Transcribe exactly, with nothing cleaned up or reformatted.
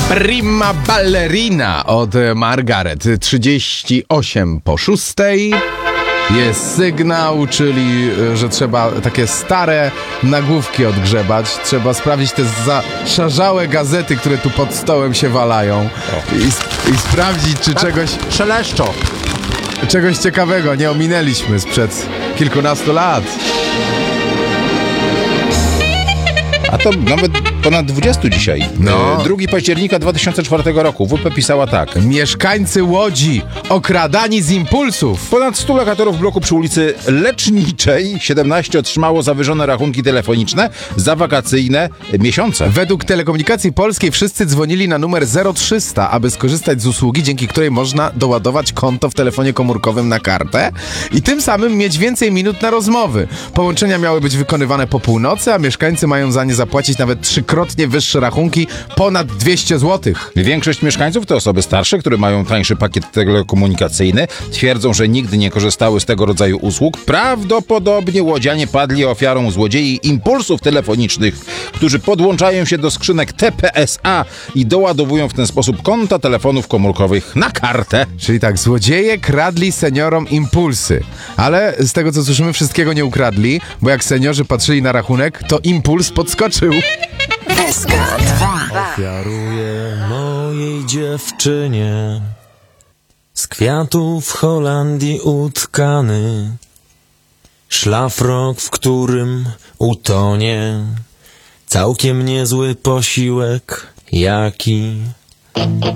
Prima ballerina od Margaret. trzydzieści osiem po szóstej. Jest sygnał, czyli że trzeba takie stare nagłówki odgrzebać. Trzeba sprawdzić te zaszarzałe gazety, które tu pod stołem się walają. I, i sprawdzić, czy tak, czegoś... Szeleszczo. Czegoś ciekawego nie ominęliśmy sprzed kilkunastu lat. A to nawet ponad dwudziestu dzisiaj. No. drugiego października dwa tysiące czwartego roku. W P pisała tak. Mieszkańcy Łodzi okradani z impulsów. Ponad stu lokatorów bloku przy ulicy Leczniczej siedemnaście otrzymało zawyżone rachunki telefoniczne za wakacyjne miesiące. Według Telekomunikacji Polskiej wszyscy dzwonili na numer zero trzysta, aby skorzystać z usługi, dzięki której można doładować konto w telefonie komórkowym na kartę i tym samym mieć więcej minut na rozmowy. Połączenia miały być wykonywane po północy, a mieszkańcy mają za nie zapłacić nawet trzykrotnie wyższe rachunki, ponad dwieście złotych. Większość mieszkańców to osoby starsze, które mają tańszy pakiet telekomunikacyjny. Twierdzą, że nigdy nie korzystały z tego rodzaju usług. Prawdopodobnie łodzianie padli ofiarą złodziei impulsów telefonicznych, którzy podłączają się do skrzynek T P S A i doładowują w ten sposób konta telefonów komórkowych na kartę. Czyli tak, złodzieje kradli seniorom impulsy. Ale z tego, co słyszymy, wszystkiego nie ukradli, bo jak seniorzy patrzyli na rachunek, to impuls podskoczył. Ofiaruję mojej dziewczynie z kwiatów Holandii utkany szlafrok, w którym utonie całkiem niezły posiłek, jaki